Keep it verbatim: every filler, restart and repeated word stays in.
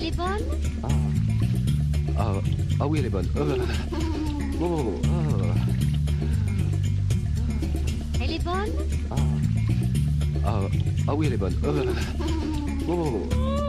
Elle est bonne? Ah. Ah, ah oui, elle est bonne. Euh. Oh, ah. Elle est bonne? Ah. Ah, ah oui, elle est bonne. Euh. Oh.